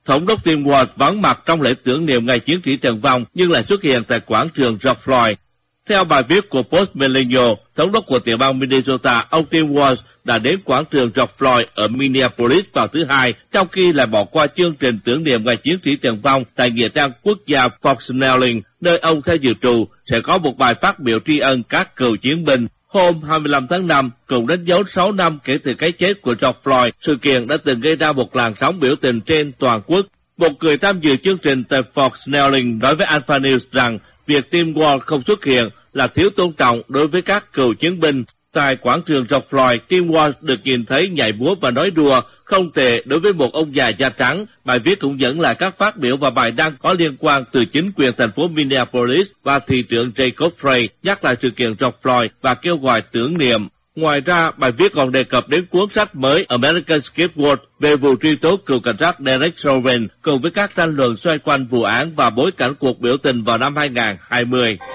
Thống đốc Tim Walz vắng mặt trong lễ tưởng niệm ngày chiến sĩ Trần Vong nhưng lại xuất hiện tại quảng trường George Floyd. Theo bài viết của Post Millennial, thống đốc của tiểu bang Minnesota, ông Tim Walz đã đến quảng trường George Floyd ở Minneapolis vào thứ Hai, trong khi lại bỏ qua chương trình tưởng niệm ngày chiến sĩ Trần Vong tại nghĩa trang quốc gia Fort Snelling, nơi ông theo dự trù sẽ có một bài phát biểu tri ân các cựu chiến binh. Hôm 25 tháng 5, cùng đánh dấu 6 năm kể từ cái chết của George Floyd, sự kiện đã từng gây ra một làn sóng biểu tình trên toàn quốc. Một người tham dự chương trình tại Fort Snelling nói với Alpha News rằng việc Tim Walz không xuất hiện là thiếu tôn trọng đối với các cựu chiến binh. Tại quảng trường George Floyd, Tim Walz được nhìn thấy nhảy múa và nói đùa không tệ đối với một ông già da trắng. Bài viết cũng dẫn lại các phát biểu và bài đăng có liên quan từ chính quyền thành phố Minneapolis và thị trưởng Jacob Frey, nhắc lại sự kiện George Floyd và kêu gọi tưởng niệm. Ngoài ra, bài viết còn đề cập đến cuốn sách mới American Scapegoat về vụ truy tố cựu cảnh sát Derek Chauvin cùng với các tranh luận xoay quanh vụ án và bối cảnh cuộc biểu tình vào năm 2020.